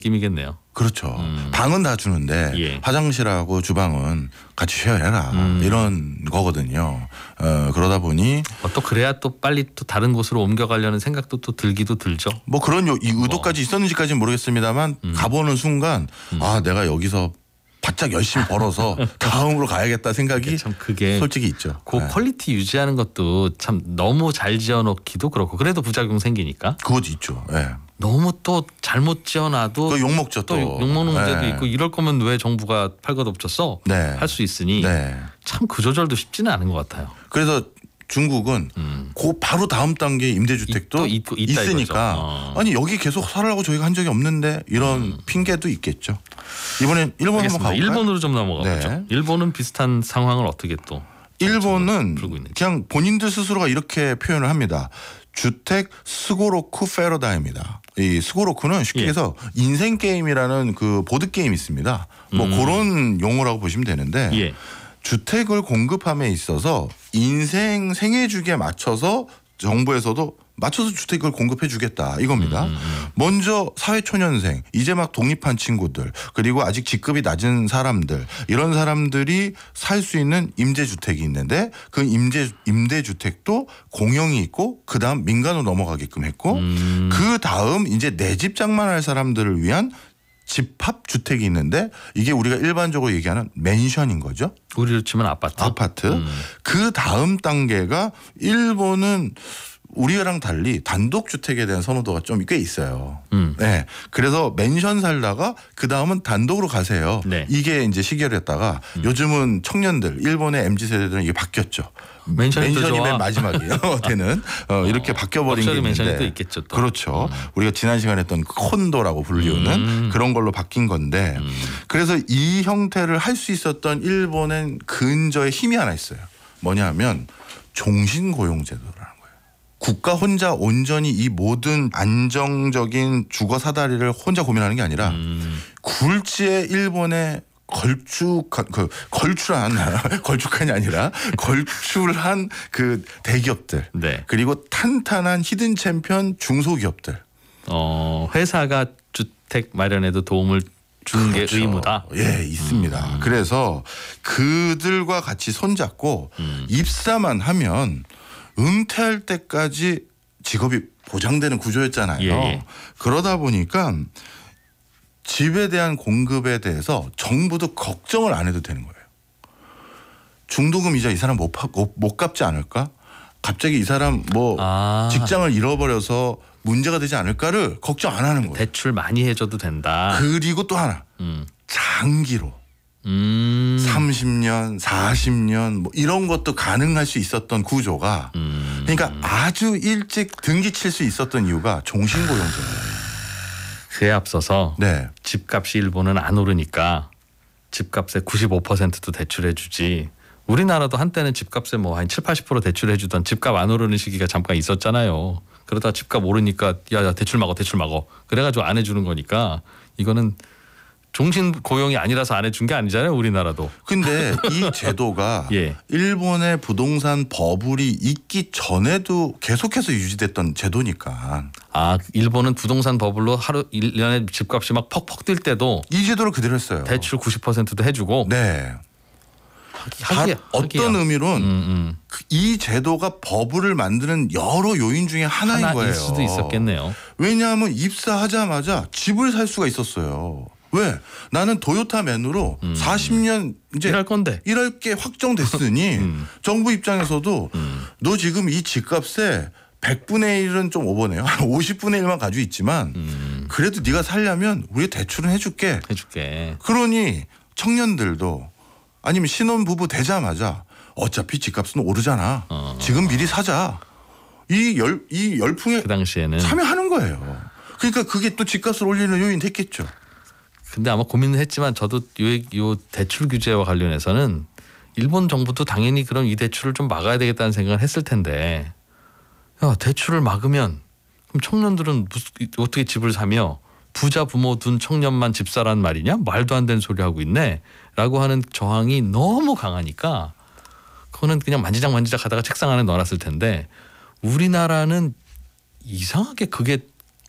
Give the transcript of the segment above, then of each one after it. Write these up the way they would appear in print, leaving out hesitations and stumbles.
느낌이겠네요. 그렇죠. 방은 다 주는데 예. 화장실하고 주방은 같이 쉐어해라 이런 거거든요. 그러다 보니 또 그래야 또 빨리 또 다른 곳으로 옮겨가려는 생각도 또 들기도 들죠. 뭐 그런 이 의도까지 있었는지까지는 모르겠습니다만 가보는 순간 아 내가 여기서 바짝 열심히 벌어서 다음으로 가야겠다 생각이 참 그게 솔직히 있죠. 그 네. 퀄리티 유지하는 것도 참 너무 잘 지어놓기도 그렇고 그래도 부작용 생기니까 그것도 있죠. 네. 너무 또 잘못 지어놔도 그 욕먹죠 또 또. 욕먹는 문제도 네. 있고 이럴 거면 왜 정부가 팔걷없쳤어 네. 할 수 있으니 네. 참 그 조절도 쉽지는 않은 것 같아요. 그래서 중국은 그 바로 다음 단계 임대주택도 또 있다 있으니까 이거죠. 아니 여기 계속 살라고 저희가 한 적이 없는데 이런 핑계도 있겠죠. 이번엔 일본 한번 알겠습니다. 가볼까요? 일본으로 좀 넘어가 보죠. 네. 일본은 비슷한 상황을 어떻게 또 일본은 풀고 있는지. 그냥 본인들 스스로가 이렇게 표현을 합니다. 주택 스고로쿠 패러다임이다. 이 스고로쿠는 쉽게 예. 해서 인생 게임이라는 그 보드 게임이 있습니다. 뭐 그런 용어라고 보시면 되는데 예. 주택을 공급함에 있어서 인생 생애 주기에 맞춰서 정부에서도 맞춰서 주택을 공급해 주겠다 이겁니다. 먼저 사회초년생 이제 막 독립한 친구들 그리고 아직 직급이 낮은 사람들 이런 사람들이 살 수 있는 임대주택이 있는데 그 임대주택도 공영이 있고 그다음 민간으로 넘어가게끔 했고 그다음 이제 내 집 장만할 사람들을 위한 집합 주택이 있는데 이게 우리가 일반적으로 얘기하는 맨션인 거죠. 우리로 치면 아파트. 그 다음 단계가 일본은 우리랑 달리 단독 주택에 대한 선호도가 좀 꽤 있어요. 네. 그래서 맨션 살다가 그 다음은 단독으로 가세요. 네. 이게 이제 시결했다가 요즘은 청년들 일본의 MZ 세대들은 이게 바뀌었죠. 맨션이 더 맨션이 좋아. 맨 마지막이에요. 되는 이렇게 바뀌어버린 게 럭셔리 맨션이 있는데 또 있겠죠. 또. 그렇죠. 우리가 지난 시간에 했던 콘도라고 불리우는 그런 걸로 바뀐 건데 그래서 이 형태를 할 수 있었던 일본엔 근저에 힘이 하나 있어요. 뭐냐면 종신고용제도라는 거예요. 국가 혼자 온전히 이 모든 안정적인 주거 사다리를 혼자 고민하는 게 아니라 굴지의 일본의 걸쭉한이 아니라 걸출한 그 대기업들 네. 그리고 탄탄한 히든 챔피언 중소기업들 회사가 주택 마련에도 도움을 주는 그렇죠. 게 의무다. 예, 있습니다. 그래서 그들과 같이 손잡고 입사만 하면 은퇴할 때까지 직업이 보장되는 구조였잖아요. 예. 그러다 보니까 집에 대한 공급에 대해서 정부도 걱정을 안 해도 되는 거예요. 중도금 이자 이 사람 못 갚지 않을까? 갑자기 이 사람 뭐 직장을 잃어버려서 문제가 되지 않을까를 걱정 안 하는 거예요. 대출 많이 해줘도 된다. 그리고 또 하나 장기로 30년, 40년 뭐 이런 것도 가능할 수 있었던 구조가 그러니까 아주 일찍 등기 칠 수 있었던 이유가 종신고용제예요. 그에 앞서서 네. 집값이 일본은 안 오르니까 집값의 95%도 대출해 주지. 우리나라도 한때는 집값에 뭐 한 7~80% 대출해 주던 집값 안 오르는 시기가 잠깐 있었잖아요. 그러다 집값 오르니까 야 대출 막어. 그래가지고 안 해주는 거니까 이거는 종신 고용이 아니라서 안 해준 게 아니잖아요. 우리나라도. 근데 이 제도가 예. 일본의 부동산 버블이 있기 전에도 계속해서 유지됐던 제도니까 일본은 부동산 버블로 하루 1년에 집값이 막 퍽퍽 뛸 때도 이 제도를 그대로 했어요. 대출 90%도 해주고. 네. 어떤 의미론 이 제도가 버블을 만드는 여러 요인 중에 하나인 거예요. 수도 있었겠네요. 왜냐하면 입사하자마자 집을 살 수가 있었어요. 왜? 나는 도요타맨으로 40년 이제 일할 건데. 일할 게 확정됐으니 정부 입장에서도 너 지금 이 집값에 100분의 1은 좀 오버네요. 한 50분의 1만 가지고 있지만 그래도 네가 살려면 우리 대출은 해줄게. 그러니 청년들도 아니면 신혼부부 되자마자 어차피 집값은 오르잖아. 지금 미리 사자. 이 열풍에 그 당시에는 참여하는 거예요. 그러니까 그게 또 집값을 올리는 요인이 됐겠죠. 근데 아마 고민을 했지만 저도 요 대출 규제와 관련해서는 일본 정부도 당연히 그럼 이 대출을 좀 막아야 되겠다는 생각을 했을 텐데 야 대출을 막으면 그럼 청년들은 어떻게 집을 사며 부자 부모 둔 청년만 집 사란 말이냐? 말도 안 되는 소리 하고 있네 라고 하는 저항이 너무 강하니까 그거는 그냥 만지작 하다가 책상 안에 넣어놨을 텐데 우리나라는 이상하게 그게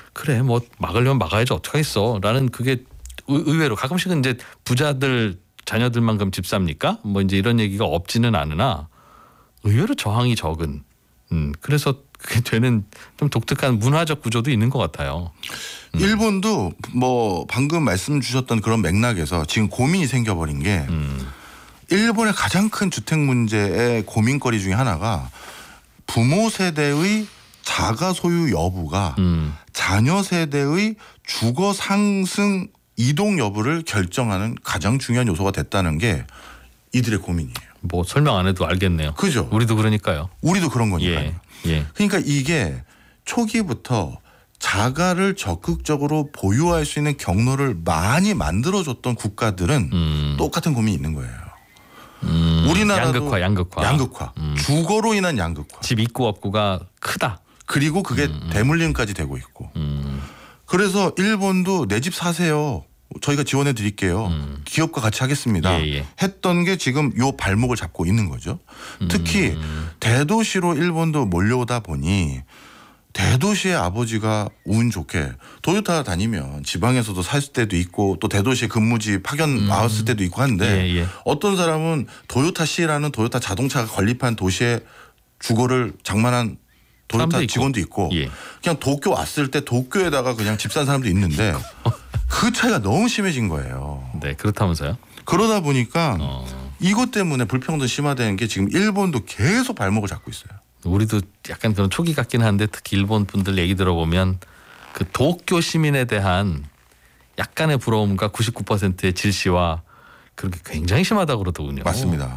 그래 뭐 막으려면 막아야지 어떡하겠어라는 그게 의외로 가끔씩은 이제 부자들 자녀들만큼 집 삽니까? 뭐 이제 이런 얘기가 없지는 않으나 의외로 저항이 적은 그래서 그게 되는 좀 독특한 문화적 구조도 있는 것 같아요. 일본도 뭐 방금 말씀 주셨던 그런 맥락에서 지금 고민이 생겨버린 게 일본의 가장 큰 주택 문제의 고민거리 중에 하나가 부모 세대의 자가 소유 여부가 자녀 세대의 주거 상승 이동 여부를 결정하는 가장 중요한 요소가 됐다는 게 이들의 고민이에요. 뭐 설명 안 해도 알겠네요. 그죠? 우리도 그러니까요. 우리도 그런 거니까요. 예. 그러니까 이게 초기부터 자가를 적극적으로 보유할 수 있는 경로를 많이 만들어줬던 국가들은 똑같은 고민이 있는 거예요. 우리나라도 양극화. 주거로 인한 양극화. 집 있고 없고가 크다. 그리고 그게 대물림까지 되고 있고. 그래서 일본도 내 집 사세요. 저희가 지원해 드릴게요. 기업과 같이 하겠습니다. 했던 게 지금 요 발목을 잡고 있는 거죠. 특히 대도시로 일본도 몰려오다 보니 대도시의 아버지가 운 좋게 토요타 다니면 지방에서도 살 때도 있고 또 대도시에 근무지 파견 나왔을 때도 있고 한데 어떤 사람은 토요타 C라는 토요타 자동차가 건립한 도시에 주거를 장만한 토요타 직원도 있고 그냥 도쿄 왔을 때 도쿄에다가 그냥 집 산 사람도 있는데 그 차이가 너무 심해진 거예요. 네, 그렇다면서요? 그러다 보니까 이것 때문에 불평등 심화되는 게 지금 일본도 계속 발목을 잡고 있어요. 우리도 약간 그런 초기 같긴 한데 특히 일본 분들 얘기 들어보면 그 도쿄 시민에 대한 약간의 부러움과 99%의 질시와 그렇게 굉장히 심하다고 그러더군요. 맞습니다.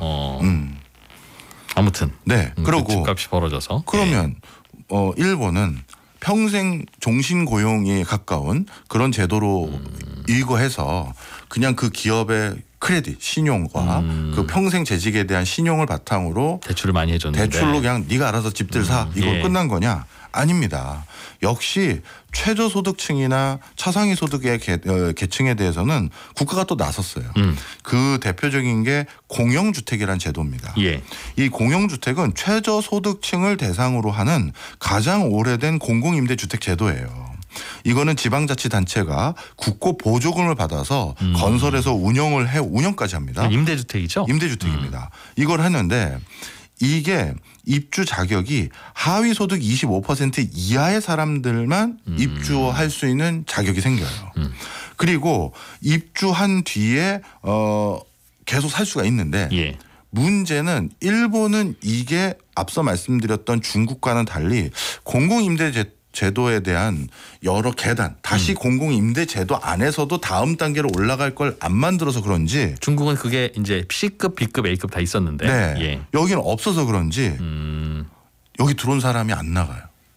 아무튼 네. 그러고 집값이 벌어져서 그러면 일본은 평생 종신 고용에 가까운 그런 제도로 일거해서 그냥 그 기업의 크레딧 신용과 그 평생 재직에 대한 신용을 바탕으로 대출을 많이 해줬는데 대출로 그냥 네가 알아서 집들 사 이거 끝난 거냐? 아닙니다. 역시 최저소득층이나 차상위 소득의 계층에 대해서는 국가가 또 나섰어요. 그 대표적인 게 공영주택이라는 제도입니다. 이 공영주택은 최저소득층을 대상으로 하는 가장 오래된 공공임대주택 제도예요. 이거는 지방자치단체가 국고 보조금을 받아서 건설해서 운영까지 합니다. 임대주택이죠? 임대주택입니다. 이걸 했는데 이게 입주 자격이 하위 소득 25% 이하의 사람들만 입주할 수 있는 자격이 생겨요. 그리고 입주한 뒤에 계속 살 수가 있는데 문제는 일본은 이게 앞서 말씀드렸던 중국과는 달리 공공임대제도에 대한 여러 계단 다시 공공임대제도 안에서도 다음 단계로 올라갈 걸 안 만들어서 그런지 중국은 그게 이제 C급, B급, A급 다 있었는데 여기는 없어서 그런지 여기 들어온 사람이 안 나가요.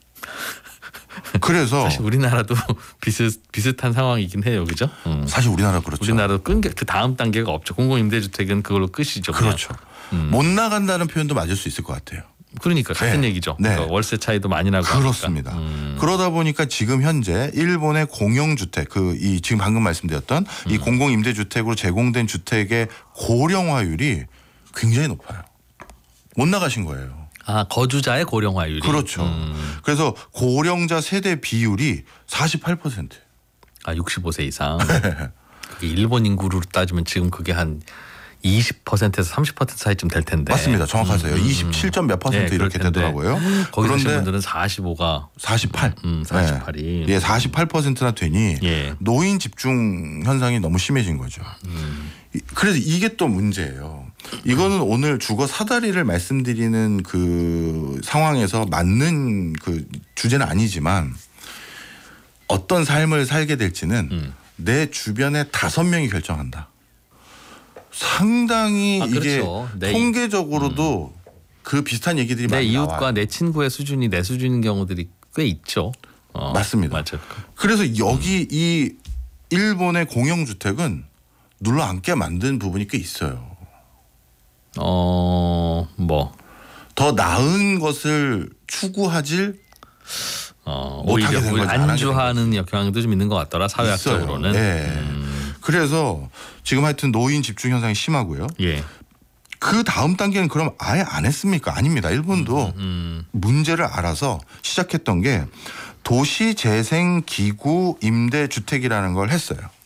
그래서 사실 우리나라도 비슷한 상황이긴 해요, 그죠? 사실 우리나라 그렇죠. 우리나라도 그 다음 단계가 없죠. 공공임대주택은 그걸로 끝이죠. 그렇죠. 못 나간다는 표현도 맞을 수 있을 것 같아요. 그러니까 같은 얘기죠. 그러니까 월세 차이도 많이 나고 그렇습니다. 그러다 보니까 지금 현재 일본의 공영주택 이 지금 방금 말씀드렸던 이 공공임대주택으로 제공된 주택의 고령화율이 굉장히 높아요. 못 나가신 거예요. 아, 거주자의 고령화율이. 그렇죠. 그래서 고령자 세대 비율이 48%. 아, 65세 이상. 그게 일본 인구로 따지면 지금 그게 한 20%에서 30% 사이쯤 될 텐데. 맞습니다. 정확하세요. 27점 몇 퍼센트 이렇게 되더라고요. 거기 사신 분들은 45가 48. 48이. 48%나 되니 노인 집중 현상이 너무 심해진 거죠. 그래서 이게 또 문제예요. 이거는 오늘 주거 사다리를 말씀드리는 그 상황에서 맞는 그 주제는 아니지만 어떤 삶을 살게 될지는 내 주변에 5명이 결정한다. 상당히 이게 그렇죠. 통계적으로도 그 비슷한 얘기들이 많이 나와요. 내 이웃과 내 친구의 수준이 내 수준인 경우들이 꽤 있죠. 맞습니다. 맞죠. 그래서 여기 이 일본의 공영주택은 눌러앉게 만든 부분이 꽤 있어요. 뭐 더 나은 것을 추구하질 오히려 된 거죠. 안주하는 경향도 좀 있는 것 같더라. 사회학적으로는. 그래서 지금 하여튼 노인 집중 현상이 심하고요. 그 다음 단계는 그럼 아예 안 했습니까? 아닙니다. 일본도 문제를 알아서 시작했던 게 도시재생기구 임대주택이라는 걸 했어요.